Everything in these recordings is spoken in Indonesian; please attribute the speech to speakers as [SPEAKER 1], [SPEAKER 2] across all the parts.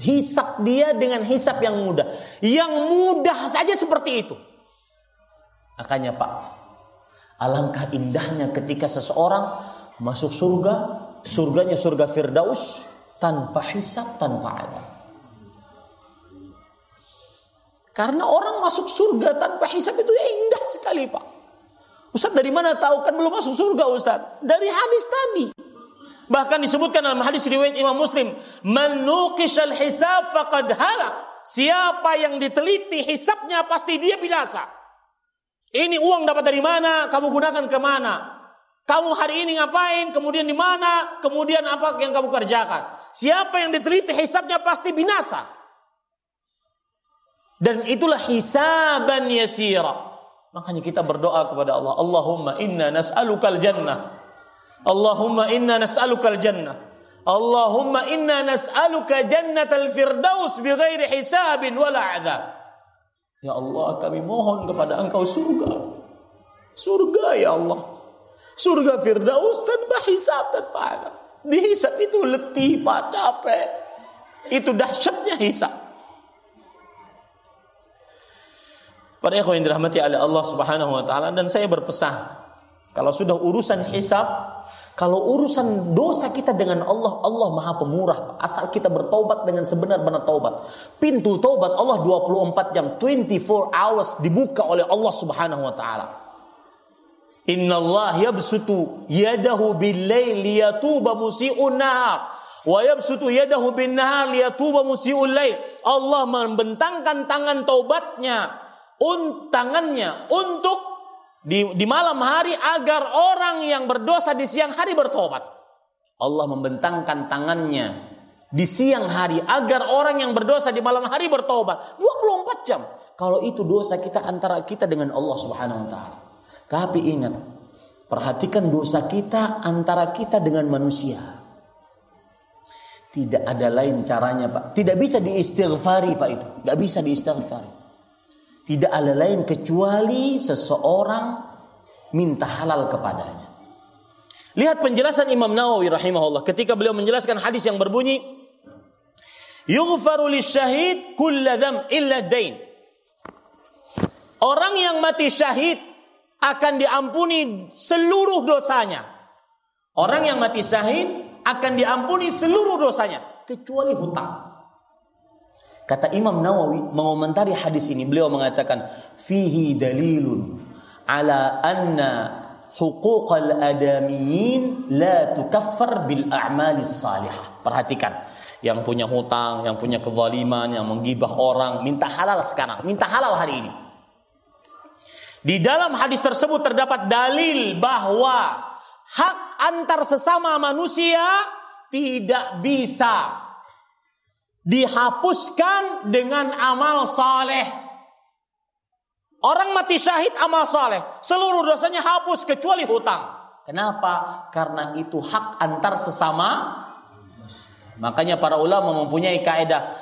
[SPEAKER 1] Hisab dia dengan hisab yang mudah. Yang mudah saja seperti itu. Makanya Pak, alangkah indahnya ketika seseorang masuk surga, surganya surga Firdaus, tanpa hisab, tanpa adab. Karena orang masuk surga tanpa hisab itu ya indah sekali Pak. Ustaz dari mana tahu? Kan belum masuk surga Ustaz. Dari hadis tadi. Bahkan disebutkan dalam hadis riwayat Imam Muslim, man nuqishal hisab faqad halak. Siapa yang diteliti hisabnya pasti dia binasa. Ini uang dapat dari mana? Kamu gunakan ke mana? Kamu hari ini ngapain? Kemudian di mana? Kemudian apa yang kamu kerjakan? Siapa yang diteliti hisabnya pasti binasa. Dan itulah hisaban yasira. Makanya kita berdoa kepada Allah, Allahumma inna nas'alukal jannah. Allahumma inna nas'alukal jannah. Allahumma inna nas'aluka jannatal firdaus bighairi hisabin wala adzab. Ya Allah, kami mohon kepada Engkau surga. Surga ya Allah. Surga firdaus tanpa hisab, tanpa adzab. Dihisab itu letih, Pak, capek. Itu dahsyatnya hisab. Para ikhwan yang dirahmati oleh Allah Subhanahu wa taala, dan saya berpesan, kalau sudah urusan hisab, kalau urusan dosa kita dengan Allah, Allah Maha Pemurah. Asal kita bertaubat dengan sebenar-benar taubat. Pintu taubat Allah 24 jam, 24 hours dibuka oleh Allah Subhanahu wa taala. Innallaha yabsutu yadahu bil-lail liyatuba musii'un nahar wa yabsutu yadahu bin-nahar liyatuba musii'ul lail. Allah membentangkan tangan taubatnya, tangannya untuk di malam hari agar orang yang berdosa di siang hari bertobat. Allah membentangkan tangannya di siang hari agar orang yang berdosa di malam hari bertobat. 24 jam. Kalau itu dosa kita antara kita dengan Allah Subhanahu wa taala. Tapi ingat, perhatikan dosa kita antara kita dengan manusia. Tidak ada lain caranya, Pak. Tidak bisa diistighfari, Pak, itu. Tidak bisa diistighfari. Tidak ada lain kecuali seseorang minta halal kepadanya. Lihat penjelasan Imam Nawawi rahimahullah ketika beliau menjelaskan hadis yang berbunyi, yughfaru lisyahid kulla dzam illa dain. Orang yang mati syahid akan diampuni seluruh dosanya. Orang yang mati syahid akan diampuni seluruh dosanya kecuali hutang. Kata Imam Nawawi mengomentari hadis ini, beliau mengatakan fihi dalilun ala anna huquqal adamiyyin la tukaffar bil a'malis salihah. Perhatikan, yang punya hutang, yang punya kezaliman, yang menggibah orang, minta halal sekarang, minta halal hari ini. Di dalam hadis tersebut terdapat dalil bahwa hak antar sesama manusia tidak bisa dihapuskan dengan amal saleh. Orang mati syahid amal saleh, seluruh dosanya hapus kecuali hutang. Kenapa? Karena itu hak antar sesama. Makanya para ulama mempunyai kaidah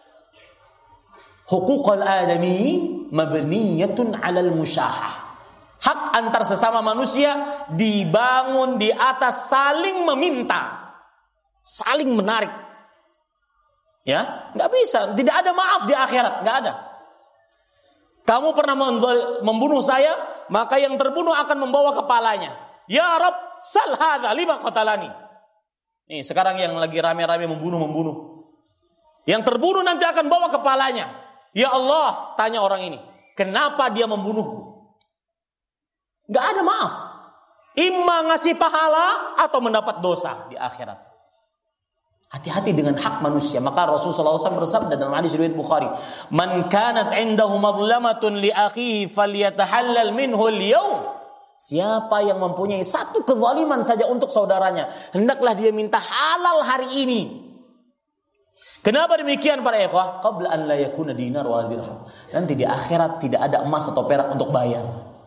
[SPEAKER 1] huququl adami mabniyatun 'alal musyahah. Hak antar sesama manusia dibangun di atas saling meminta, saling menarik. Ya, nggak bisa, tidak ada maaf di akhirat, nggak ada. Kamu pernah membunuh saya, maka yang terbunuh akan membawa kepalanya. Ya Rabb, sal hadza lima qatalani. Nih, sekarang yang lagi rame-rame membunuh. Yang terbunuh nanti akan bawa kepalanya. Ya Allah, tanya orang ini, kenapa dia membunuhku? Nggak ada maaf. Imma ngasih pahala atau mendapat dosa di akhirat. Hati-hati dengan hak manusia. Maka Rasulullah SAW bersabda dalam hadis riwayat Bukhari, "Man kanat 'indahu madlamatun li akhihi falyatahallal minhu al-yawm." Siapa yang mempunyai satu kezaliman saja untuk saudaranya, hendaklah dia minta halal hari ini. Kenapa demikian para ikhwah? Qabla an la yakuna dinar wa dirham. Nanti di akhirat tidak ada emas atau perak untuk bayar.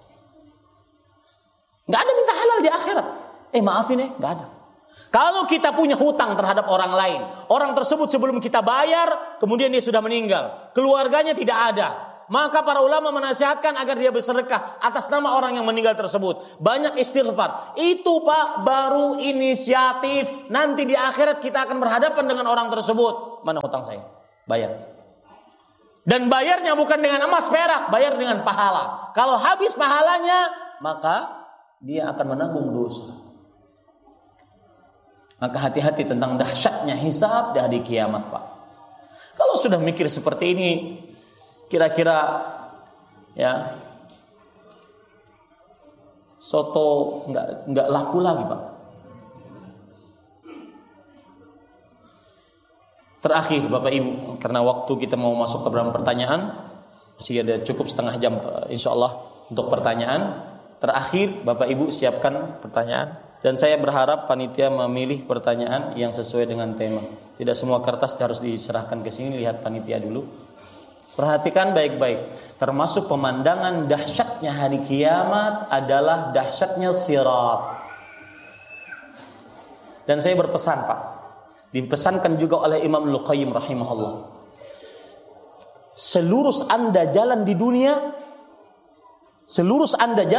[SPEAKER 1] Enggak ada minta halal di akhirat. Maafin enggak ada. Kalau kita punya hutang terhadap orang lain, orang tersebut sebelum kita bayar, kemudian dia sudah meninggal, keluarganya tidak ada, maka para ulama menasihatkan agar dia bersedekah atas nama orang yang meninggal tersebut. Banyak istighfar. Itu Pak baru inisiatif. Nanti di akhirat kita akan berhadapan dengan orang tersebut. Mana hutang saya? bayar. Dan bayarnya bukan dengan emas perak, bayar dengan pahala. Kalau habis pahalanya, maka dia akan menanggung dosa. Maka hati-hati tentang dahsyatnya hisab di hari kiamat, Pak. Kalau sudah mikir seperti ini, kira-kira ya soto nggak laku lagi, Pak. Terakhir Bapak Ibu, karena waktu kita mau masuk ke dalam pertanyaan, masih ada cukup setengah jam insya Allah untuk pertanyaan. Terakhir Bapak Ibu siapkan pertanyaan, dan saya berharap panitia memilih pertanyaan yang sesuai dengan tema. Tidak semua kertas harus diserahkan ke sini, lihat panitia dulu. Perhatikan baik-baik. Termasuk pemandangan dahsyatnya hari kiamat adalah dahsyatnya sirat. Dan saya berpesan, Pak, dipesankan juga oleh Imam Al-Qayyim rahimahullah. Selurus Anda jalan di dunia, selurus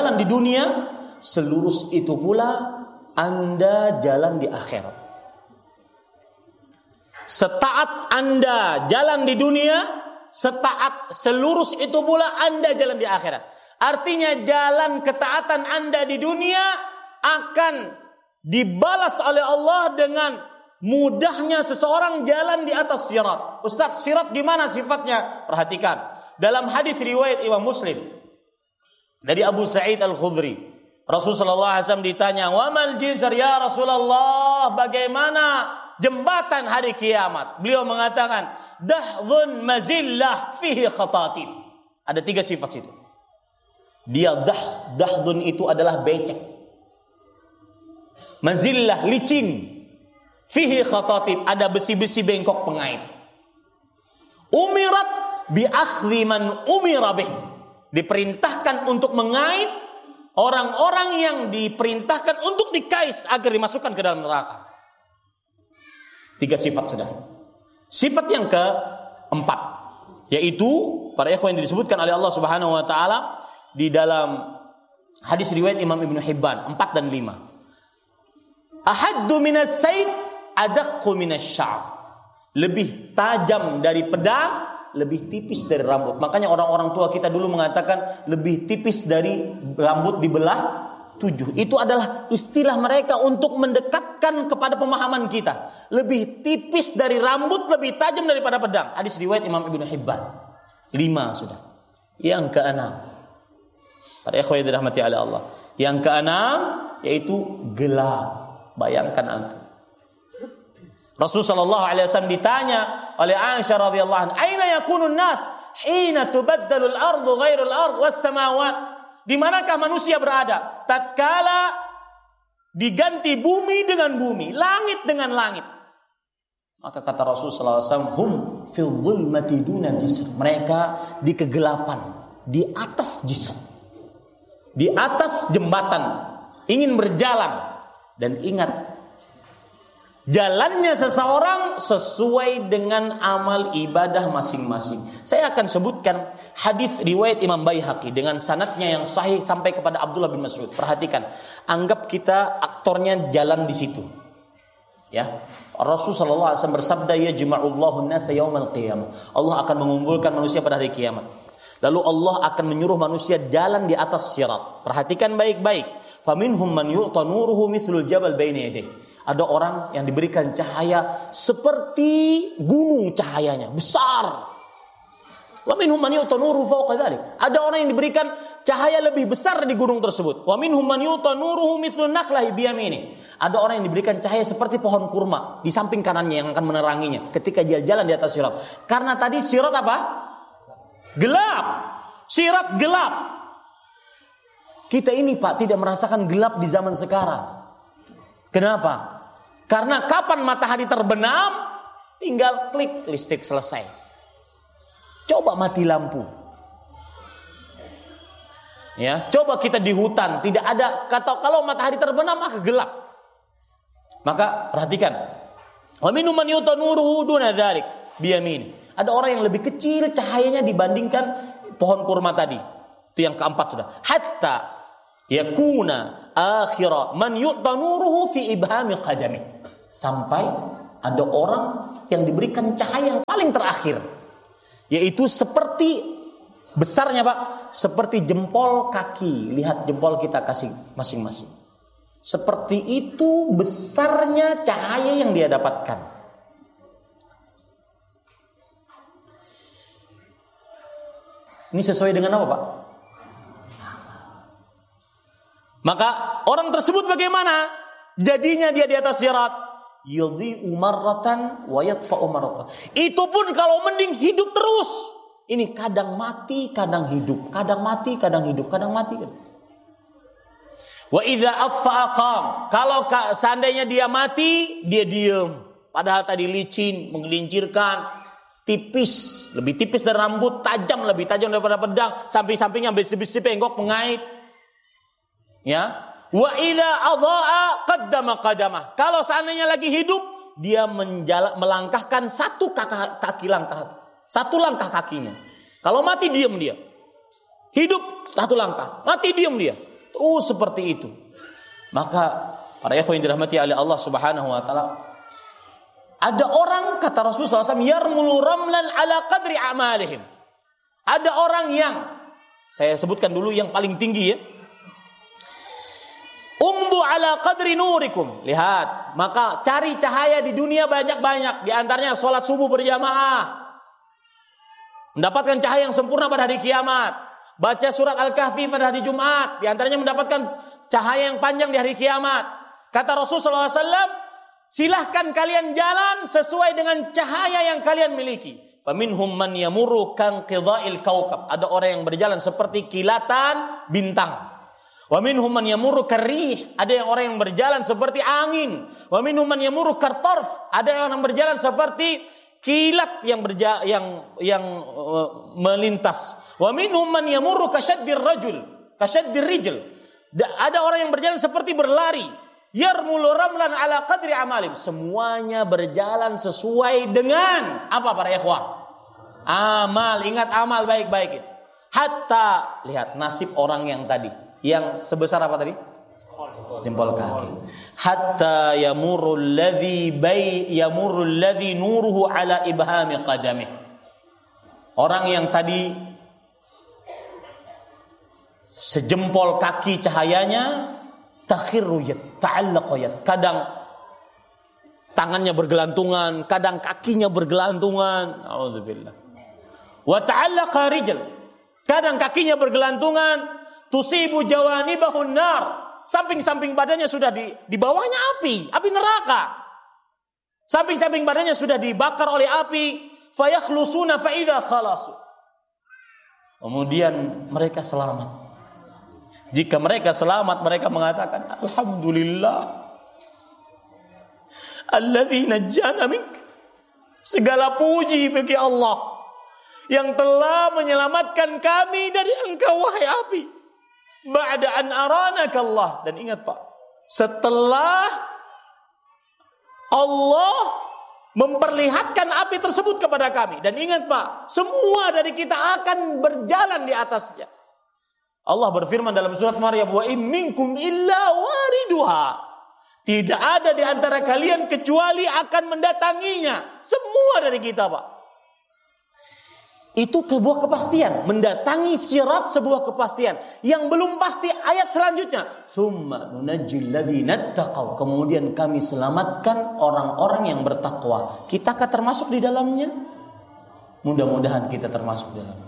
[SPEAKER 1] itu pula Anda jalan di akhirat. Setaat Anda jalan di dunia, selurus itu pula Anda jalan di akhirat. Artinya jalan ketaatan Anda di dunia akan dibalas oleh Allah dengan mudahnya seseorang jalan di atas sirat. Ustaz, sirat gimana sifatnya? Perhatikan. Dalam hadis riwayat Imam Muslim dari Abu Sa'id Al-Khudri, Rasulullah SAW ditanya, "Wa mal jizr ya Rasulullah?" Bagaimana jembatan hari kiamat? Beliau mengatakan, "Dahdhun mazillah fihi khatatif." Ada 3 sifat situ. Dia dahdhun itu adalah becek. Mazillah licin. Fihi khatatif, ada besi-besi bengkok pengait. Umirat bi akhdhi man umira bih. Diperintahkan untuk mengait orang-orang yang diperintahkan untuk dikais agar dimasukkan ke dalam neraka. 3 sifat sudah. Sifat yang keempat, yaitu para ikhwan yang disebutkan oleh Allah Subhanahu wa taala di dalam hadis riwayat Imam Ibnu Hibban 4 dan 5. Ahaddu minas sayf adaqqu minasy-sya'r. Lebih tajam dari pedang, lebih tipis dari rambut. Makanya orang-orang tua kita dulu mengatakan lebih tipis dari rambut dibelah 7. Itu adalah istilah mereka untuk mendekatkan kepada pemahaman kita. Lebih tipis dari rambut, lebih tajam daripada pedang. Hadis riwayat Imam Ibnu Hibban. 5 sudah. Yang keenam, para ikhwan yang dirahmati oleh Allah, yang keenam yaitu gelap. Bayangkan antum, Rasul sallallahu alaihi wasallam ditanya oleh Aisyah radhiyallahu anha, "Aina yakunun nas hina tubaddalu al-ardu ghairu al-ard was samawat?" Di manakah manusia berada tatkala diganti bumi dengan bumi, langit dengan langit? Maka kata Rasul sallallahu alaihi wasallam, "Hum fil dhulmati duna jisr." Mereka di kegelapan, di atas jisr, di atas jembatan, ingin berjalan. Dan ingat, jalannya seseorang sesuai dengan amal ibadah masing-masing. Saya akan sebutkan hadis riwayat Imam Baihaqi dengan sanadnya yang sahih sampai kepada Abdullah bin Mas'ud. Perhatikan, anggap kita aktornya jalan di situ. Ya, Rasul sallallahu alaihi wasallam bersabda, "Yajma'ullahu an-nasa yaumal qiyamah." Allah akan mengumpulkan manusia pada hari kiamat. Lalu Allah akan menyuruh manusia jalan di atas sirat. Perhatikan baik-baik. Faminhum man yu'ta nuruhu mithlul jabal baina yadayhi. Ada orang yang diberikan cahaya seperti gunung cahayanya, besar. Wa minhum man yu'ta nuruhu fawqa dzalik. Ada orang yang diberikan cahaya lebih besar di gunung tersebut. Wa minhum man yu'ta nuruhu mithlun nakhlahi bi yamini. Ada orang yang diberikan cahaya seperti pohon kurma di samping kanannya yang akan meneranginya ketika dia jalan di atas sirat. Karena tadi sirat apa? Gelap. Sirat gelap. Kita ini, Pak, tidak merasakan gelap di zaman sekarang. Kenapa? Karena kapan matahari terbenam, tinggal klik listrik selesai. Coba mati lampu. Ya, coba kita di hutan, tidak ada kata kalau matahari terbenam maka gelap. Maka perhatikan. Wa minhum man yu'ta nuruhu duna dzalik bi yamin. Ada orang yang lebih kecil cahayanya dibandingkan pohon kurma tadi. Itu yang keempat sudah. Hatta yakuna akhira man yu'ta nuruhu fi ibhami qadami. Sampai ada orang yang diberikan cahaya yang paling terakhir, yaitu seperti besarnya Pak, seperti jempol kaki. Lihat jempol kita kasih masing-masing. Seperti itu besarnya cahaya yang dia dapatkan. Ini sesuai dengan apa Pak? Maka orang tersebut bagaimana? Jadinya dia di atas sirat. Yudhi'u marratan wa yatfa'u marratan. Itu pun kalau mending hidup terus. Ini kadang mati, kadang hidup. Kadang mati, kadang hidup. Kadang mati. Wa idza atfa'a qam. Kalau seandainya dia mati, dia diam. Padahal tadi licin, menggelincirkan, tipis, lebih tipis dari rambut, tajam, lebih tajam daripada pedang, samping-sampingnya besi-besi pengkok pengait. Ya. Wa idza adha'a qaddama qadamah. Kalau seandainya lagi hidup, dia melangkahkan satu langkah kakinya. Kalau mati diam dia. Hidup satu langkah, mati diam dia. Seperti itu. Maka para ikhwan yang dirahmati oleh Allah Subhanahu wa taala, ada orang kata Rasulullah SAW, yarmulu ramlan ala qadri amalihim. Ada orang yang, saya sebutkan dulu yang paling tinggi ya. Umdu ala qadri nurikum. Lihat, maka cari cahaya di dunia banyak-banyak. Di antaranya sholat subuh berjamaah. Mendapatkan cahaya yang sempurna pada hari kiamat. Baca surat Al-Kahfi pada hari Jumat. Di antaranya mendapatkan cahaya yang panjang di hari kiamat. Kata Rasulullah SAW, silahkan kalian jalan sesuai dengan cahaya yang kalian miliki. Faminhum man yamurru kan qidha'il kaukab. Ada orang yang berjalan seperti kilatan bintang. Wa minhum man yamurru karrih. Ada orang yang berjalan seperti angin. Wa minhum man yamurru kartarf. Ada orang yang berjalan seperti kilat yang melintas. Wa minhum man yamurru kasyaddir rijl. Ada orang yang berjalan seperti berlari. Yarmulu ramlan ala qadri amalim. Semuanya berjalan sesuai dengan apa para ikhwah? Amal. Ingat amal baik-baik. Hatta lihat nasib orang yang tadi, yang sebesar apa tadi? Jempol kaki. Hatta yamurru alladhi nuruhu ala ibhami qadamih. Orang yang tadi sejempol kaki cahayanya, takhirru ta'allaqu yad. Kadang tangannya bergelantungan, kadang kakinya bergelantungan. Auzubillah. Wa ta'allaqa rijl. Kadang kakinya bergelantungan, tusibu jawanibahun nar. Samping-samping badannya sudah di bawahnya api neraka. Samping-samping badannya sudah dibakar oleh api. Fayakhlusuna fa idza khalasu. Kemudian mereka selamat. Jika mereka selamat, mereka mengatakan, alhamdulillah alladzi najjana mink. Segala puji bagi Allah yang telah menyelamatkan kami dari engkau wahai api. Ba'da an aranaka Allah. Dan ingat Pak, setelah Allah memperlihatkan api tersebut kepada kami. Dan ingat Pak, semua dari kita akan berjalan di atasnya. Allah berfirman dalam surat Maryam, wa in minkum illa wariduha. Tidak ada di antara kalian kecuali akan mendatanginya. Semua dari kita Pak. Itu sebuah kepastian. Mendatangi sirat sebuah kepastian. Yang belum pasti ayat selanjutnya. Tsumma nunajjil ladzina taqaw. Kemudian kami selamatkan orang-orang yang bertakwa. Kitakah termasuk di dalamnya? Mudah-mudahan kita termasuk di dalamnya.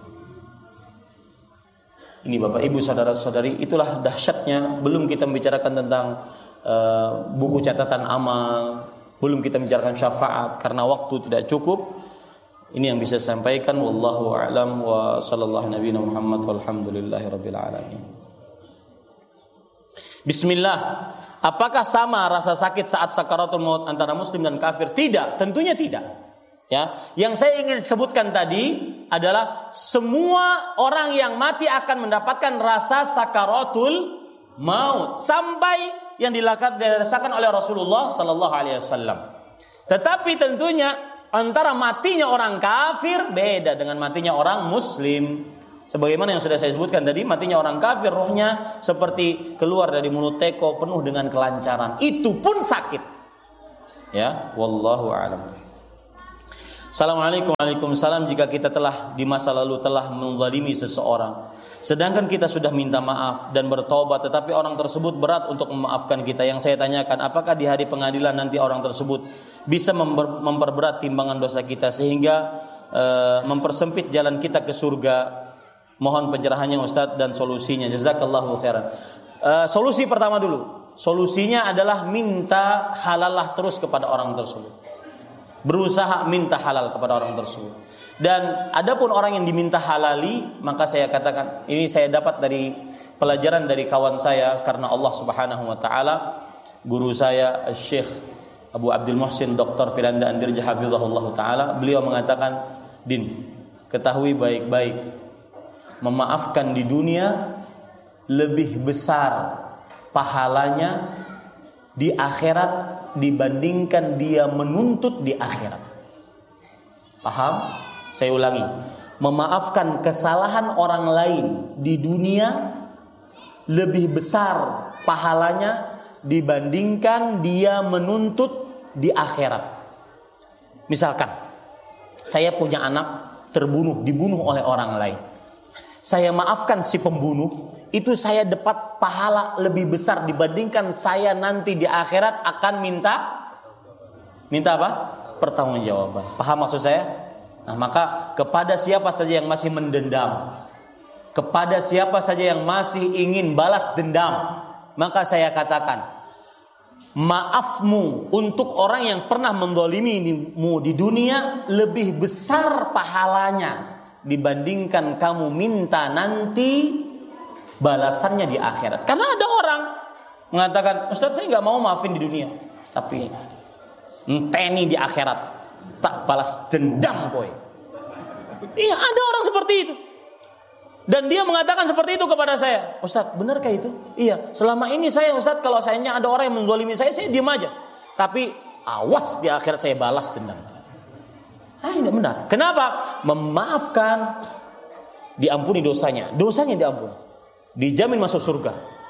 [SPEAKER 1] Ini Bapak Ibu saudara-saudari, itulah dahsyatnya. Belum kita membicarakan tentang buku catatan amal. Belum kita membicarakan syafaat. Karena waktu tidak cukup. Ini yang bisa saya sampaikan. Wallahu a'lam wa sallallahu nabiyana Muhammad walhamdulillahi rabbil alamin. Bismillah. Apakah sama rasa sakit saat sakaratul maut antara muslim dan kafir? Tidak, tentunya tidak. Ya, yang saya ingin sebutkan tadi adalah semua orang yang mati akan mendapatkan rasa sakaratul maut sampai yang dirasakan oleh Rasulullah sallallahu alaihi wasallam. Tetapi tentunya antara matinya orang kafir beda dengan matinya orang muslim. Sebagaimana yang sudah saya sebutkan tadi, matinya orang kafir rohnya seperti keluar dari mulut teko penuh dengan kelancaran. Itu pun sakit. Ya, wallahu a'lam. Assalamualaikum, waalaikumsalam. Jika kita telah di masa lalu telah menzalimi seseorang, sedangkan kita sudah minta maaf dan bertobat, tetapi orang tersebut berat untuk memaafkan kita. Yang saya tanyakan, apakah di hari pengadilan nanti orang tersebut bisa memperberat timbangan dosa kita sehingga mempersempit jalan kita ke surga? Mohon pencerahannya Ustaz dan solusinya. Jazakallahu khairan. Solusi pertama dulu. Solusinya adalah minta halalah terus kepada orang tersebut. Berusaha minta halal kepada orang tersebut. Dan adapun orang yang diminta halali, maka saya katakan, ini saya dapat dari pelajaran dari kawan saya, karena Allah Subhanahu wa taala, guru saya Syekh Abu Abdul Muhsin Dr. Firanda Andirja hafizahullah taala, beliau mengatakan, "Din, ketahui baik-baik, memaafkan di dunia lebih besar pahalanya di akhirat dibandingkan dia menuntut di akhirat." Paham? Saya ulangi. Memaafkan kesalahan orang lain di dunia lebih besar pahalanya dibandingkan dia menuntut di akhirat. Misalkan, saya punya anak dibunuh oleh orang lain. Saya maafkan si pembunuh, itu saya dapat pahala lebih besar dibandingkan saya nanti di akhirat akan minta apa? Pertanggungjawaban. Paham maksud saya? Nah, maka kepada siapa saja yang masih mendendam, kepada siapa saja yang masih ingin balas dendam, maka saya katakan, maafmu untuk orang yang pernah menzalimimu di dunia lebih besar pahalanya dibandingkan kamu minta nanti balasannya di akhirat. Karena ada orang mengatakan, Ustaz, saya nggak mau maafin di dunia, tapi enteni di akhirat tak balas dendam kowe. Iya, ada orang seperti itu. Dan dia mengatakan seperti itu kepada saya. Ustaz, benarkah itu? Iya, selama ini saya, Ustaz, kalau sayangnya ada orang yang menzalimi saya diam aja. Tapi awas di akhirat saya balas dendam. Tidak benar. Kenapa? Memaafkan, diampuni dosanya diampuni, dijamin masuk surga,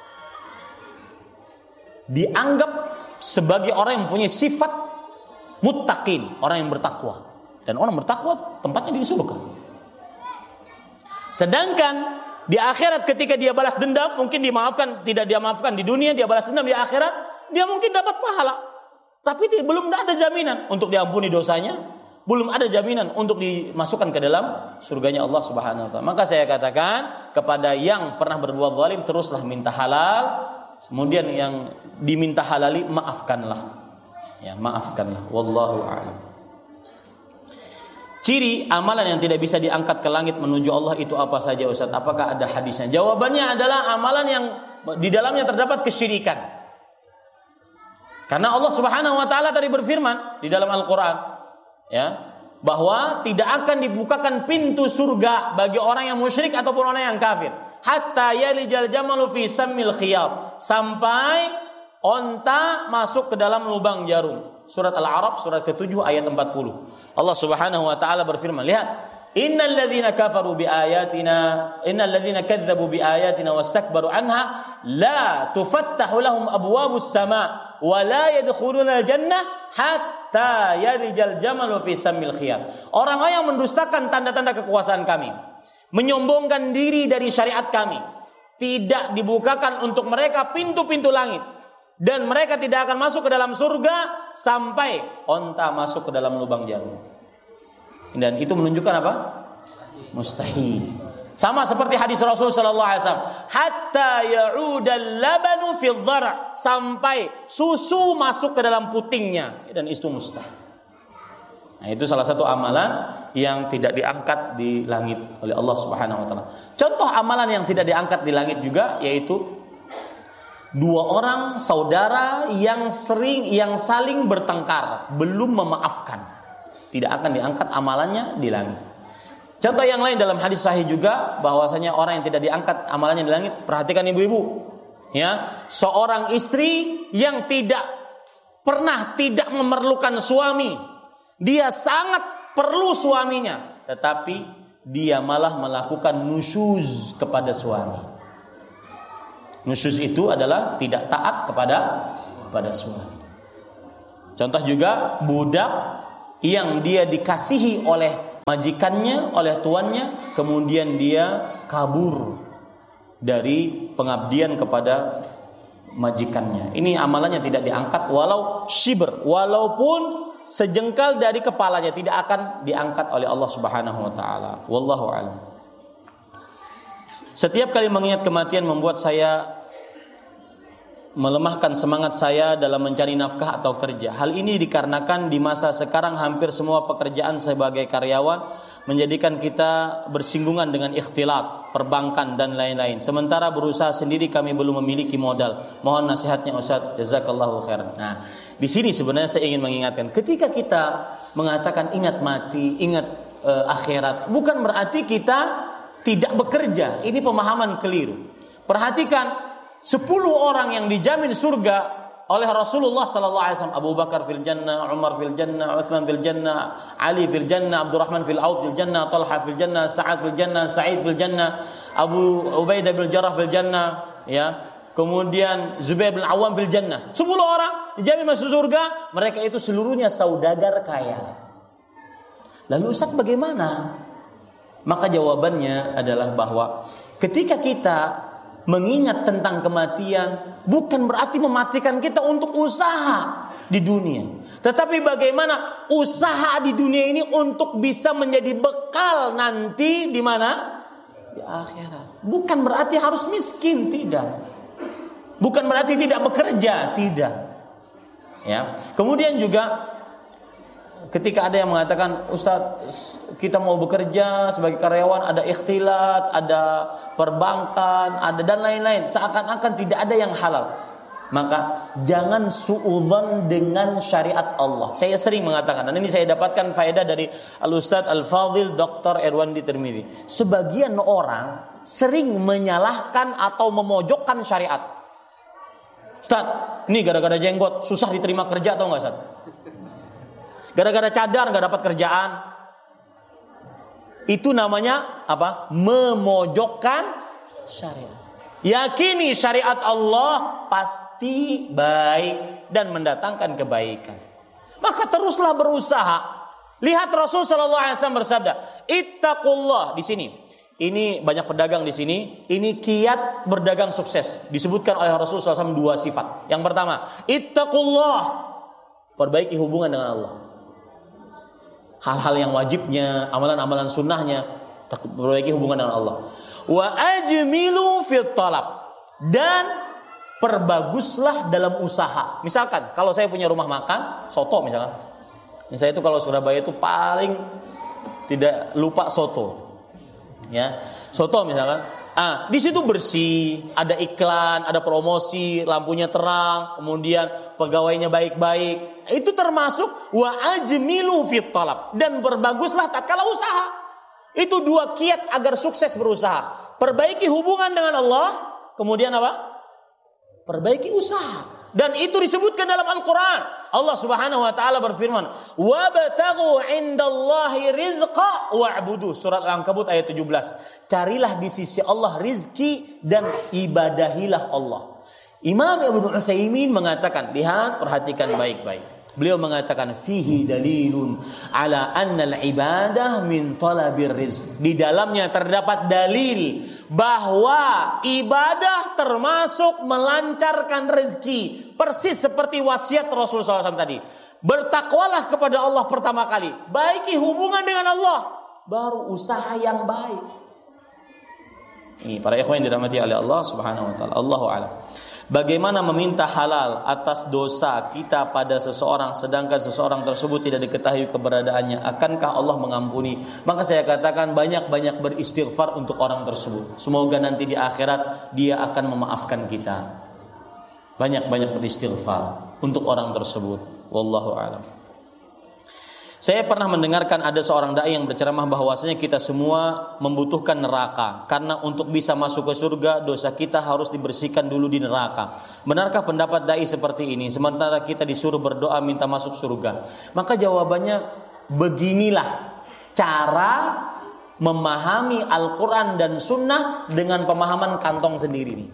[SPEAKER 1] dianggap sebagai orang yang mempunyai sifat muttaqin, orang yang bertakwa. Dan orang bertakwa tempatnya di surga. Sedangkan di akhirat ketika dia balas dendam, mungkin tidak dia maafkan di dunia, dia balas dendam di akhirat, dia mungkin dapat pahala. Tapi belum ada jaminan untuk diampuni dosanya, belum ada jaminan untuk dimasukkan ke dalam surganya Allah Subhanahu wa taala. Maka saya katakan kepada yang pernah berbuat zalim, teruslah minta halal. Kemudian yang diminta halali, maafkanlah. Ya, maafkanlah. Wallahu a'lam. Ciri amalan yang tidak bisa diangkat ke langit menuju Allah itu apa saja, Ustaz? Apakah ada hadisnya? Jawabannya adalah amalan yang di dalamnya terdapat kesyirikan. Karena Allah Subhanahu wa taala tadi berfirman di dalam Al-Qur'an, ya, bahwa tidak akan dibukakan pintu surga bagi orang yang musyrik ataupun orang yang kafir hatta yalijal jamalu fi sammil khiyat, sampai onta masuk ke dalam lubang jarum. Surat Al-A'raf surat ke-7 ayat 40. Allah Subhanahu wa taala berfirman, lihat, innal ladzina kadzdzabu bi ayatina wastakbaru anha la tufattahu lahum abwabus sama wa la yadkhuluna al-jannah hatta yalijal jamalu fi sammil khiyat. Orang-orang yang mendustakan tanda-tanda kekuasaan kami, menyombongkan diri dari syariat kami, tidak dibukakan untuk mereka pintu-pintu langit, dan mereka tidak akan masuk ke dalam surga sampai onta masuk ke dalam lubang jarum. Dan itu menunjukkan apa? Mustahil. Sama seperti hadis Rasul sallallahu alaihi wasallam, hatta ya'udal labanu fil dhara, sampai susu masuk ke dalam putingnya, dan itu mustahil. Nah, itu salah satu amalan yang tidak diangkat di langit oleh Allah Subhanahu wa taala. Contoh amalan yang tidak diangkat di langit juga yaitu dua orang saudara yang saling bertengkar, belum memaafkan, tidak akan diangkat amalannya di langit. Contoh yang lain dalam hadis sahih juga, bahwasanya orang yang tidak diangkat amalannya di langit, perhatikan ibu-ibu, ya, seorang istri yang tidak memerlukan suami, dia sangat perlu suaminya, tetapi dia malah melakukan nusyuz kepada suami. Nusyuz itu adalah tidak taat kepada suami. Contoh juga budak yang dia dikasihi oleh majikannya, oleh tuannya, kemudian dia kabur dari pengabdian kepada majikannya. Ini amalannya tidak diangkat walau shibr, walaupun sejengkal dari kepalanya tidak akan diangkat oleh Allah Subhanahu wa taala. Wallahu a'lam. Setiap kali mengingat kematian membuat saya melemahkan semangat saya dalam mencari nafkah atau kerja. Hal ini dikarenakan di masa sekarang hampir semua pekerjaan sebagai karyawan menjadikan kita bersinggungan dengan ikhtilat, perbankan dan lain-lain. Sementara berusaha sendiri kami belum memiliki modal. Mohon nasihatnya Ustaz, jazakallahu khairan. Nah, di sini sebenarnya saya ingin mengingatkan, ketika kita mengatakan ingat mati, ingat akhirat, bukan berarti kita tidak bekerja. Ini pemahaman keliru. Perhatikan 10 orang yang dijamin surga oleh Rasulullah sallallahu alaihi wasallam. Abu Bakar fil jannah, Umar fil jannah, Utsman fil jannah, Ali fil jannah, Abdurrahman fil Auf fil jannah, Talha fil jannah, Sa'ad fil jannah, Sa'id fil jannah, Abu Ubaidah bin Jarrah fil jannah, ya. Kemudian Zubair bin Awam fil jannah. 10 orang dijamin masuk surga, mereka itu seluruhnya saudagar kaya. Lalu Ustaz bagaimana? Maka jawabannya adalah bahwa ketika kita mengingat tentang kematian bukan berarti mematikan kita untuk usaha di dunia, tetapi bagaimana usaha di dunia ini untuk bisa menjadi bekal nanti di mana? Di akhirat. Bukan berarti harus miskin, tidak. Bukan berarti tidak bekerja, tidak. Ya. Kemudian juga ketika ada yang mengatakan, Ustaz, kita mau bekerja sebagai karyawan, ada ikhtilat, ada perbankan, ada dan lain-lain, seakan-akan tidak ada yang halal. Maka jangan suudzon dengan syariat Allah. Saya sering mengatakan, dan ini saya dapatkan faedah dari Al-Ustaz Al-Fadhil Dr. Erwandi Tirmidzi. Sebagian orang sering menyalahkan atau memojokkan syariat. Ustaz, ini gara-gara jenggot susah diterima kerja, atau enggak Ustaz? Gara-gara cadar nggak dapat kerjaan. Itu namanya apa? Memojokkan syariat. Yakini syariat Allah pasti baik dan mendatangkan kebaikan. Maka teruslah berusaha. Lihat Rasul sallallahu alaihi wasallam bersabda, "Ittaqullah." Di sini. Ini banyak pedagang di sini. Ini kiat berdagang sukses. Disebutkan oleh Rasul sallallahu alaihi wasallam 2 sifat. Yang pertama, ittaqullah. Perbaiki hubungan dengan Allah. Hal-hal yang wajibnya, amalan-amalan sunnahnya, perbaiki hubungan dengan Allah. Wa ajmilu fit talab, dan perbaguslah dalam usaha. Misalkan kalau saya punya rumah makan, soto misalkan. Saya itu kalau Surabaya itu paling tidak lupa soto. Ya, soto misalkan. Di situ bersih, ada iklan, ada promosi, lampunya terang, kemudian pegawainya baik-baik. Itu termasuk wa ajmilu fit talab, dan berbaguslah tatkala usaha. Itu 2 kiat agar sukses berusaha. Perbaiki hubungan dengan Allah, kemudian apa? Perbaiki usaha. Dan itu disebutkan dalam Al-Quran. Allah Subhanahu wa taala berfirman, "Wabtaghu 'indallahi rizqa wa'buduh." Surat Al-Ankabut ayat 17. Carilah di sisi Allah rizki dan ibadahilah Allah. Imam Ibnu Utsaimin mengatakan, lihat, perhatikan baik-baik. Beliau mengatakan fihi dalilun ala annal ibadah min talabir rizq. Di dalamnya terdapat dalil bahwa ibadah termasuk melancarkan rezeki. Persis seperti wasiat Rasulullah SAW tadi. Bertakwalah kepada Allah pertama kali. Baiki hubungan dengan Allah, baru usaha yang baik. Ini para ikhwan yang dirahmati oleh Allah Subhanahu wa taala. Allahu a'lam. Bagaimana meminta halal atas dosa kita pada seseorang sedangkan seseorang tersebut tidak diketahui keberadaannya? Akankah Allah mengampuni? Maka saya katakan banyak-banyak beristighfar untuk orang tersebut. Semoga nanti di akhirat dia akan memaafkan kita. Banyak-banyak beristighfar untuk orang tersebut. Wallahu a'lam. Saya pernah mendengarkan ada seorang dai yang berceramah bahwasanya kita semua membutuhkan neraka, karena untuk bisa masuk ke surga dosa kita harus dibersihkan dulu di neraka. Benarkah pendapat dai seperti ini sementara kita disuruh berdoa minta masuk surga? Maka jawabannya beginilah cara memahami Al-Quran dan Sunnah dengan pemahaman kantong sendiri,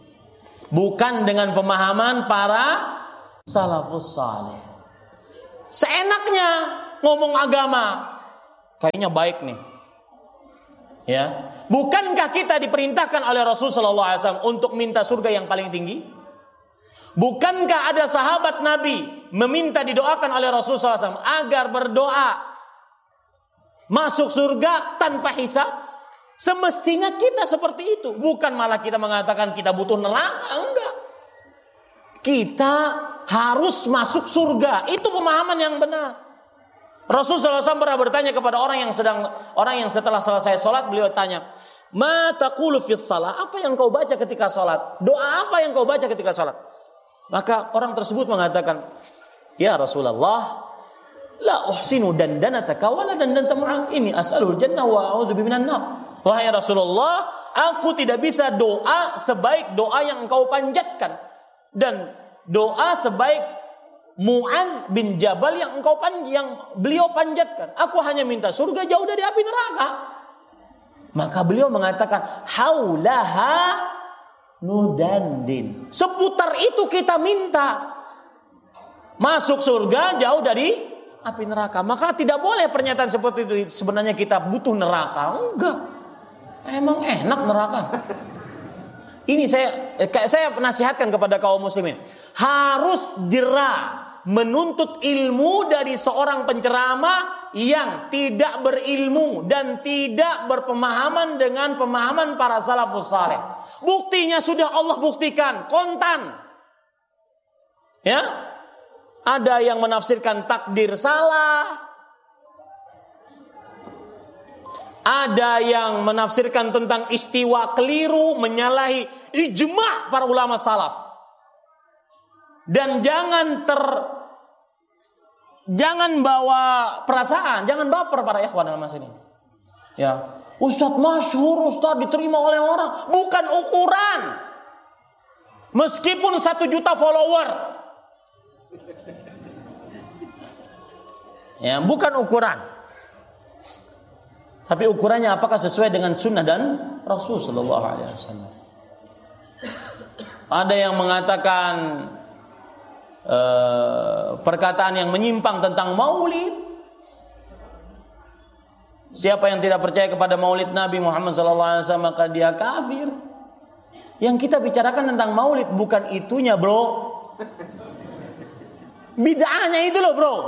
[SPEAKER 1] bukan dengan pemahaman para salafus saleh. seenaknya ngomong agama. Kayaknya baik nih. Ya, bukankah kita diperintahkan oleh Rasulullah SAW untuk minta surga yang paling tinggi? Bukankah ada sahabat Nabi meminta didoakan oleh Rasulullah SAW agar berdoa masuk surga tanpa hisab? Semestinya kita seperti itu. Bukan malah kita mengatakan kita butuh neraka. Enggak. Kita harus masuk surga. Itu pemahaman yang benar. Rasulullah SAW pernah bertanya kepada orang yang setelah selesai sholat, beliau tanya, "Ma taqulu fis shalah?" Apa yang kau baca ketika sholat? Doa apa yang kau baca ketika sholat? Maka orang tersebut mengatakan, "Ya Rasulullah, la uhsinu dandanataka wala dandanta ma'ak. Ini as'alul jannah wa a'udzubi minan nar." Wahai Rasulullah, aku tidak bisa doa sebaik doa yang engkau panjatkan dan doa sebaik Mu'adz bin Jabal yang beliau panjatkan. Aku hanya minta surga jauh dari api neraka. Maka beliau mengatakan, haulaha nudandin. Seputar itu kita minta. Masuk surga jauh dari api neraka. Maka tidak boleh pernyataan seperti itu. Sebenarnya kita butuh neraka. Enggak. Emang enak neraka. Ini saya nasihatkan kepada kaum muslimin. Harus jera menuntut ilmu dari seorang penceramah yang tidak berilmu dan tidak berpemahaman dengan pemahaman para salafus saleh. Buktinya sudah Allah buktikan, kontan. Ya? Ada yang menafsirkan takdir salah. Ada yang menafsirkan tentang istiwa keliru, menyalahi ijma' para ulama salaf. Dan jangan bawa perasaan, jangan baper para ikhwan dalam masalah ini. Ya, Ustaz masyhur, Ustaz diterima oleh orang, bukan ukuran. Meskipun 1 juta follower. Ya, bukan ukuran. Tapi ukurannya apakah sesuai dengan sunnah dan Rasul sallallahu alaihi wasallam. Ada yang mengatakan perkataan yang menyimpang tentang maulid. Siapa yang tidak percaya kepada maulid Nabi Muhammad SAW maka dia kafir. Yang kita bicarakan tentang maulid bukan itunya, bro. Bid'ahnya itu loh, bro.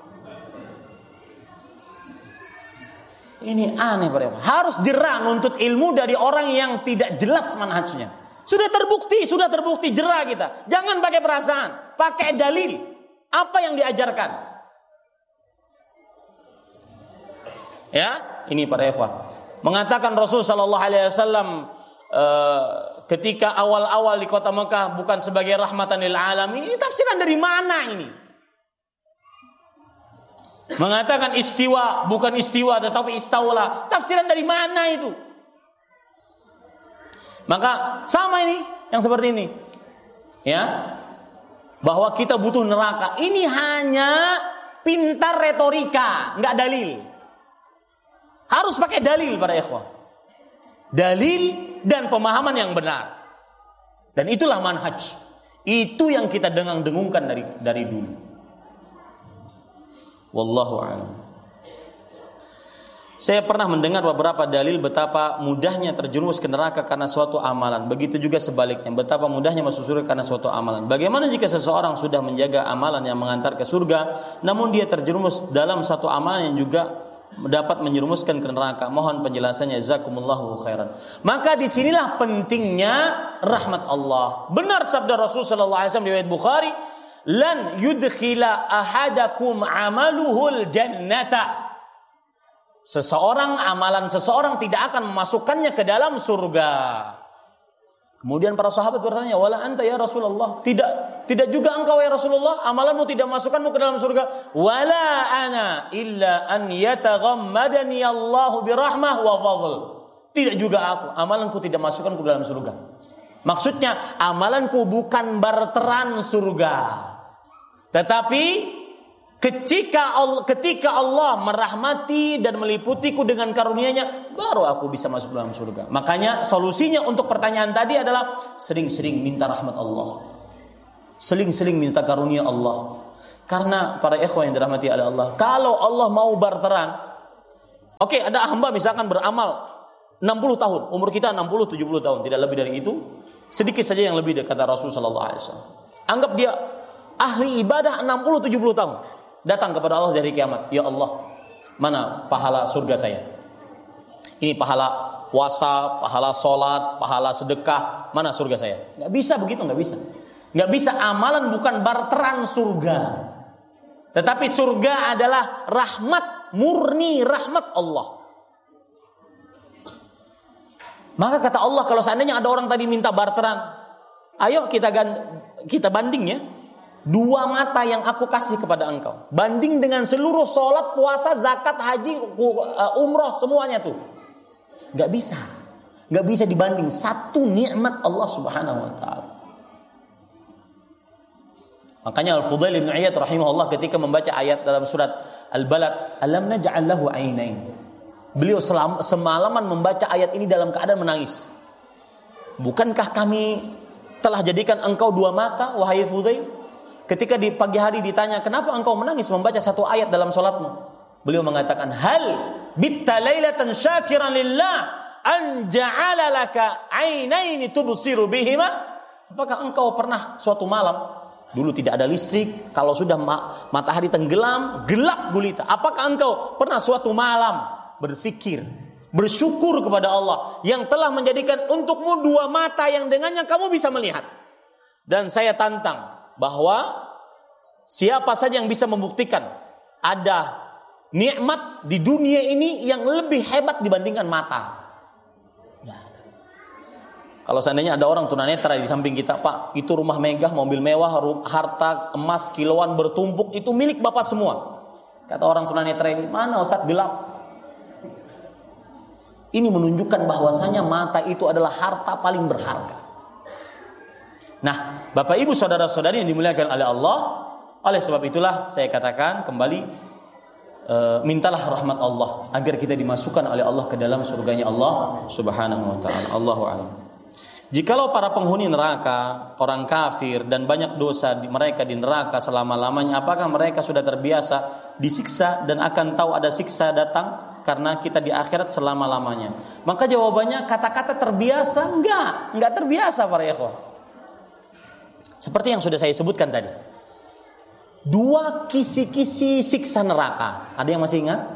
[SPEAKER 1] Ini aneh, bro. Harus jera nuntut ilmu dari orang yang tidak jelas manhajnya. Sudah terbukti jera kita. Jangan pakai perasaan, pakai dalil. Apa yang diajarkan? Ya, ini para ikhwan. Mengatakan Rasul sallallahu alaihi wasallam ketika awal-awal di kota Mekah bukan sebagai rahmatan lil alamin. Ini tafsiran dari mana ini? Mengatakan istiwa bukan istiwa tetapi istawla. Tafsiran dari mana itu? Maka sama ini yang seperti ini. Ya. Bahwa kita butuh neraka. Ini hanya pintar retorika, enggak dalil. Harus pakai dalil para ikhwah. Dalil dan pemahaman yang benar. Dan itulah manhaj. Itu yang kita dengung-dengungkan dari dulu. Wallahu a'lam. Saya pernah mendengar beberapa dalil betapa mudahnya terjerumus ke neraka karena suatu amalan. Begitu juga sebaliknya, betapa mudahnya masuk surga karena suatu amalan. Bagaimana jika seseorang sudah menjaga amalan yang mengantar ke surga, namun dia terjerumus dalam satu amalan yang juga dapat menjerumuskan ke neraka? Mohon penjelasannya, jazakumullahu khairan. Maka disinilah pentingnya rahmat Allah. Benar sabda Rasul sallallahu alaihi wasallam di riwayat Bukhari, lan yudkhila ahadakum amaluhul jannata. Amalan seseorang tidak akan memasukkannya ke dalam surga. Kemudian para sahabat bertanya, wala anta ya Rasulullah? Tidak juga engkau ya Rasulullah, amalanmu tidak masukkanmu ke dalam surga. Wala ana illa an yataghammadani Allahu birahmah wa fadl. Tidak juga aku, amalanku tidak masukkanku ke dalam surga. Maksudnya amalanku bukan barteran surga. Tetapi ketika Allah merahmati dan meliputiku dengan karunia-Nya, baru aku bisa masuk dalam surga. Makanya solusinya untuk pertanyaan tadi adalah sering-sering minta rahmat Allah. Sering-sering minta karunia Allah. Karena para ikhwan yang dirahmati oleh Allah, kalau Allah mau barteran, oke, ada hamba misalkan beramal 60 tahun, umur kita 60-70 tahun, tidak lebih dari itu, sedikit saja yang lebih, kata Rasul sallallahu alaihi wasallam. Anggap dia ahli ibadah 60-70 tahun, datang kepada Allah dari kiamat, ya Allah, mana pahala surga saya? Ini pahala puasa, pahala sholat, pahala sedekah, mana surga saya? Nggak bisa begitu, nggak bisa. Nggak bisa, amalan bukan barteran surga. Tetapi surga adalah rahmat, murni rahmat Allah. Maka kata Allah, kalau seandainya ada orang tadi minta barteran, ayo kita banding ya. 2 mata yang aku kasih kepada engkau, banding dengan seluruh sholat, puasa, zakat, haji, umroh, semuanya tuh. Gak bisa dibanding satu nikmat Allah Subhanahu wa ta'ala. Makanya Al-Fudail bin Iyad rahimahullah ketika membaca ayat dalam surat Al-Balad, alam naj'al lahu ainain, beliau semalaman membaca ayat ini dalam keadaan menangis. Bukankah kami telah jadikan engkau 2 mata, wahai Fudail? Ketika di pagi hari ditanya, kenapa engkau menangis membaca satu ayat dalam sholatmu? Beliau mengatakan, hal bitta lailatan syakiran lillah an ja'ala laka ainaini tubsiru bihima. Apakah engkau pernah suatu malam, dulu tidak ada listrik, kalau sudah matahari tenggelam, gelap gulita, apakah engkau pernah suatu malam berfikir, bersyukur kepada Allah yang telah menjadikan untukmu 2 mata yang dengannya kamu bisa melihat? Dan saya tantang bahwa siapa saja yang bisa membuktikan ada nikmat di dunia ini yang lebih hebat dibandingkan mata. Ya. Kalau seandainya ada orang tunanetra di samping kita, Pak, itu rumah megah, mobil mewah, harta emas kiloan bertumpuk, itu milik Bapak semua. Kata orang tunanetra ini, mana Ustaz, gelap. Ini menunjukkan bahwasanya mata itu adalah harta paling berharga. Nah, Bapak Ibu saudara-saudari yang dimuliakan oleh Allah, oleh sebab itulah saya katakan kembali, mintalah rahmat Allah agar kita dimasukkan oleh Allah ke dalam surganya Allah Subhanahu wa ta'ala. Allahu a'lam. Jikalau para penghuni neraka, orang kafir dan banyak dosa mereka di neraka selama-lamanya, apakah mereka sudah terbiasa disiksa dan akan tahu ada siksa datang karena kita di akhirat selama-lamanya? Maka jawabannya kata-kata terbiasa enggak terbiasa para ikhwah. Seperti yang sudah saya sebutkan tadi. 2 kisi-kisi siksa neraka. Ada yang masih ingat?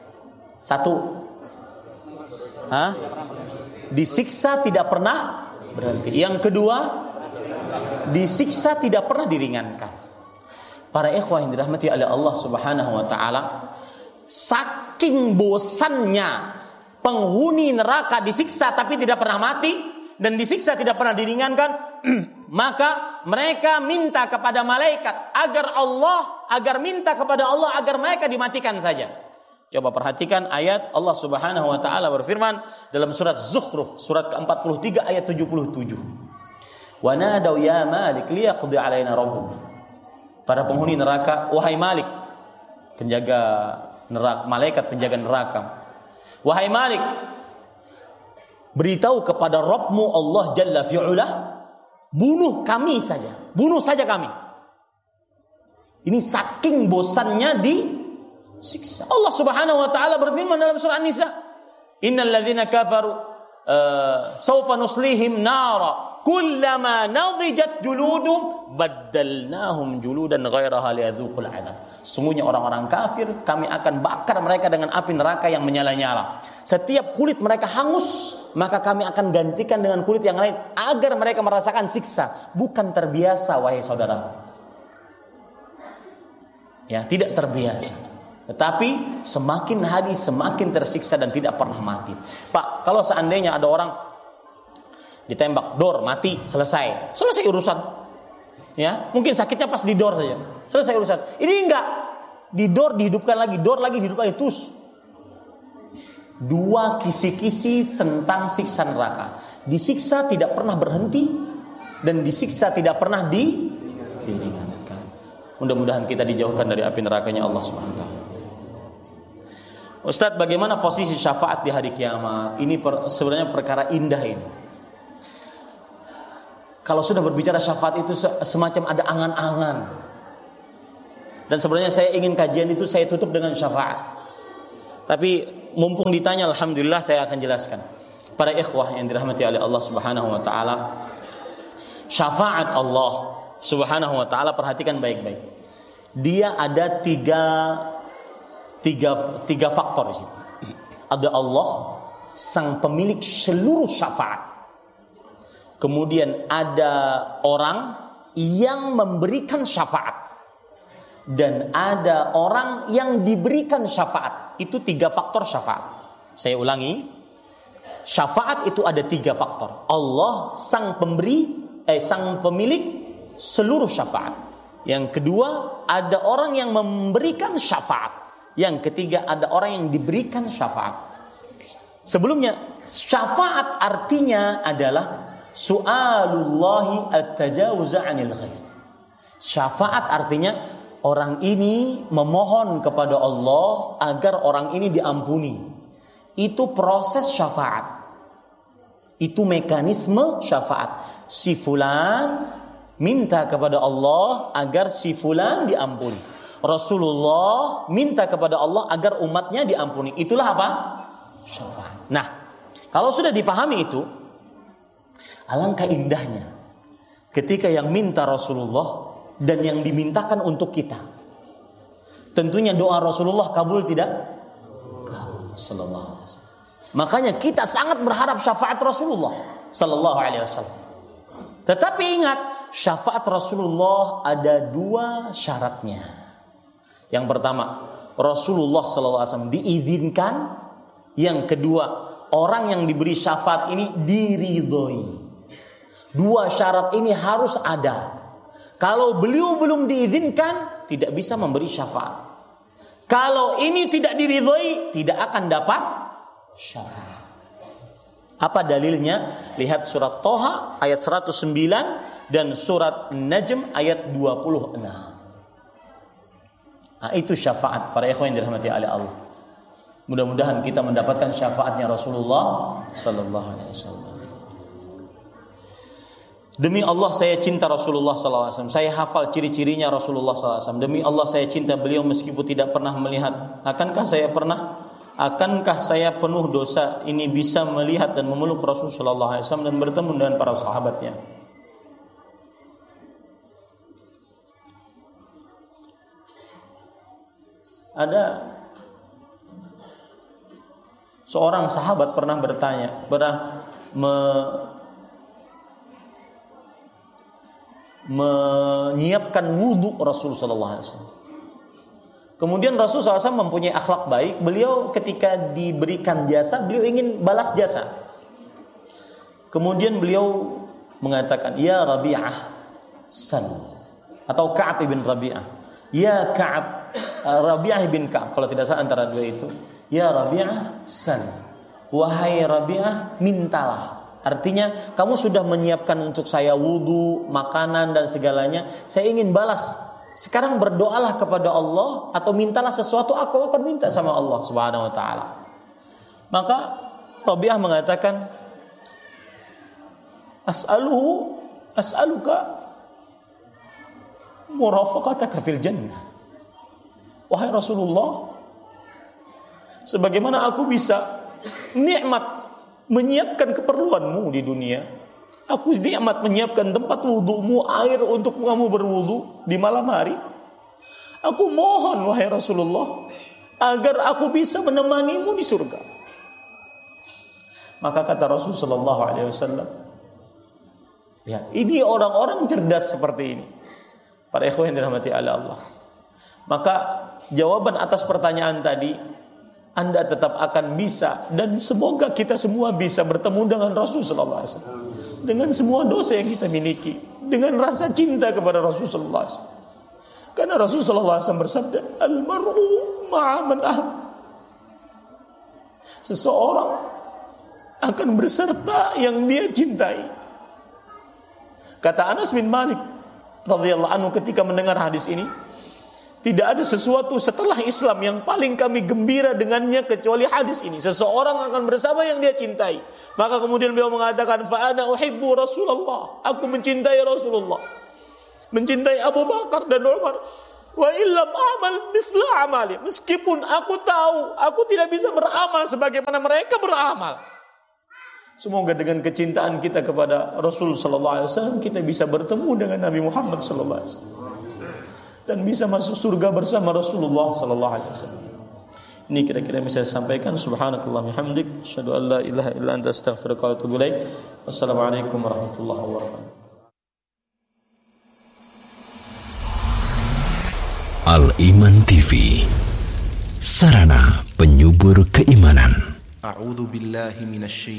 [SPEAKER 1] 1. Disiksa tidak pernah berhenti. Yang kedua, disiksa tidak pernah diringankan. Para ikhwah yang dirahmati oleh Allah Subhanahu wa ta'ala, saking bosannya penghuni neraka disiksa tapi tidak pernah mati, dan disiksa tidak pernah diringankan, maka mereka minta kepada malaikat agar minta kepada Allah agar mereka dimatikan saja. Coba perhatikan ayat Allah Subhanahu wa taala berfirman dalam surat Zukhruf, surat ke-43 ayat 77. Wa nadaw ya Malik liyaqdi alaina rabbuk. Para penghuni neraka, wahai Malik, penjaga neraka, malaikat penjaga neraka. Wahai Malik, beritahu kepada Rabbmu Allah Jalla fi'ulah, bunuh kami saja, bunuh saja kami. Ini saking bosannya disiksa. Allah Subhanahu wa taala berfirman dalam surah An-Nisa, innal ladzina kafaru sawfa nuslihim nara kullama nadijat juludum baddalnahum juludan ghairaha liyadzuqul adzab. Sesungguhnya orang-orang kafir kami akan bakar mereka dengan api neraka yang menyala-nyala. Setiap kulit mereka hangus, maka kami akan gantikan dengan kulit yang lain agar mereka merasakan siksa. Bukan terbiasa, wahai saudara. Ya, tidak terbiasa. Tetapi semakin hari semakin tersiksa dan tidak pernah mati. Pak, kalau seandainya ada orang ditembak, dor, mati, selesai urusan. Ya, mungkin sakitnya pas di dor saja, selesai urusan. Ini enggak, di dor dihidupkan lagi, dor lagi dihidupkan lagi, terus. 2 kisi-kisi tentang siksa neraka. Disiksa tidak pernah berhenti dan disiksa tidak pernah diringankan. Mudah-mudahan kita dijauhkan dari api nerakanya Allah Subhanahu wa taala. Ustaz, bagaimana posisi syafaat di hari kiamat? Ini sebenarnya perkara indah ini. Kalau sudah berbicara syafaat itu semacam ada angan-angan. Dan sebenarnya saya ingin kajian itu saya tutup dengan syafaat. Tapi mumpung ditanya, alhamdulillah saya akan jelaskan. Para ikhwah yang dirahmati oleh Allah Subhanahu wa taala, syafaat Allah Subhanahu wa taala, perhatikan baik-baik. Dia ada tiga faktor di situ. Ada Allah, sang pemilik seluruh syafaat. Kemudian ada orang yang memberikan syafaat. Dan ada orang yang diberikan syafaat. Itu 3 faktor syafaat. Saya ulangi, syafaat itu ada 3 faktor. Allah sang pemilik seluruh syafaat. Yang kedua, ada orang yang memberikan syafaat. Yang ketiga, ada orang yang diberikan syafaat. Sebelumnya, syafaat artinya adalah su'alullahi at-tajawuza 'anil ghair. Syafaat artinya orang ini memohon kepada Allah agar orang ini diampuni. Itu proses syafaat. Itu mekanisme syafaat. Si fulan minta kepada Allah agar si fulan diampuni. Rasulullah minta kepada Allah agar umatnya diampuni. Itulah apa? Syafaat. Nah, kalau sudah dipahami itu, alangkah indahnya ketika yang minta Rasulullah dan yang dimintakan untuk kita. Tentunya doa Rasulullah kabul tidak? Kabul. Sallallahu alaihi wasallam. Makanya kita sangat berharap syafaat Rasulullah sallallahu alaihi wasallam. Tetapi ingat, syafaat Rasulullah ada 2 syaratnya. Yang pertama, Rasulullah sallallahu alaihi wasallam diizinkan. Yang kedua, orang yang diberi syafaat ini diridhoi. 2 syarat ini harus ada. Kalau beliau belum diizinkan, tidak bisa memberi syafaat. Kalau ini tidak diridhoi, tidak akan dapat syafaat. Apa dalilnya? Lihat surat Toha ayat 109 dan surat Najm ayat 26. Nah, itu syafaat para ikhwan yang dirahmati oleh Allah. Mudah-mudahan kita mendapatkan syafaatnya Rasulullah sallallahu alaihi wasallam. Demi Allah saya cinta Rasulullah sallallahu alaihi wasallam. Saya hafal ciri-cirinya Rasulullah sallallahu alaihi wasallam. Demi Allah saya cinta beliau meskipun tidak pernah melihat. Akankah saya penuh dosa ini bisa melihat dan memeluk Rasulullah sallallahu alaihi wasallam dan bertemu dengan para sahabatnya? Ada seorang sahabat pernah bertanya, menyiapkan wudhu Rasul sallallahu alaihi wasallam. Kemudian Rasul sallallahu alaihi wasallam mempunyai akhlak baik. Beliau ketika diberikan jasa, beliau ingin balas jasa. Kemudian beliau mengatakan, "Ya Rabi'ah, sal." Atau Ka'ab ibn Rabi'ah. "Ya Ka'ab, Rabi'ah bin Ka'ab." Kalau tidak salah antara 2 itu. "Ya Rabi'ah, sal." Wahai Rabi'ah, mintalah. Artinya, kamu sudah menyiapkan untuk saya wudu, makanan dan segalanya. Saya ingin balas. Sekarang berdoalah kepada Allah atau mintalah sesuatu, aku akan minta sama Allah Subhanahu wa taala. Maka Rabi'ah mengatakan, as'aluka murafaqataka fil jannah. Wahai Rasulullah, sebagaimana aku bisa nikmat menyiapkan keperluanmu di dunia, aku nikmat menyiapkan tempat wudumu, air untuk kamu berwudu di malam hari. Aku mohon wahai Rasulullah agar aku bisa menemanimu di surga. Maka kata Rasul sallallahu alaihi wasallam, ya, ini orang-orang cerdas seperti ini. Para ikhwan yang dirahmati oleh Allah. Maka jawaban atas pertanyaan tadi, Anda tetap akan bisa, dan semoga kita semua bisa bertemu dengan Rasul sallallahu alaihi wasallam dengan semua dosa yang kita miliki, dengan rasa cinta kepada Rasul sallallahu alaihi wasallam. Karena Rasul sallallahu alaihi wasallam bersabda, "Al-mar'u ma'a man ahab." Seseorang akan berserta yang dia cintai. Kata Anas bin Malik radhiyallahu anhu ketika mendengar hadis ini, tidak ada sesuatu setelah Islam yang paling kami gembira dengannya kecuali hadis ini. Seseorang akan bersama yang dia cintai. Maka kemudian beliau mengatakan, fa ana uhibbu Rasulullah. Aku mencintai Rasulullah. Mencintai Abu Bakar dan Umar. Wa illam amal mithla amali. Meskipun aku tahu aku tidak bisa beramal sebagaimana mereka beramal. Semoga dengan kecintaan kita kepada Rasul sallallahu alaihi wasallam kita bisa bertemu dengan Nabi Muhammad sallallahu alaihi wasallam dan bisa masuk surga bersama Rasulullah sallallahu alaihi wasallam. Ini kira-kira bisa saya sampaikan. Subhanakallah bihamdik, asyhadu an la ilaha illa anta astaghfiruka wa atubu ilaik. Wassalamualaikum warahmatullahi wabarakatuh.
[SPEAKER 2] Al-Iman TV, sarana penyubur keimanan.
[SPEAKER 3] A'udzu billahi minasy